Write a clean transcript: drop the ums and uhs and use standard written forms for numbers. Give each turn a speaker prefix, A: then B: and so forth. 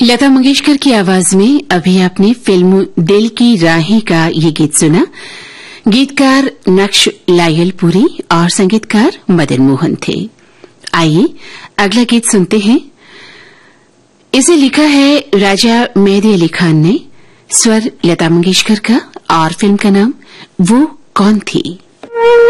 A: लता मंगेशकर की आवाज में अभी आपने फिल्म दिल की राहें का ये गीत सुना। गीतकार नक्श लायलपुरी और संगीतकार मदन मोहन थे। आइए अगला गीत सुनते हैं। इसे लिखा है राजा मेहदी अली खान ने, स्वर लता मंगेशकर का और फिल्म का नाम वो कौन थी।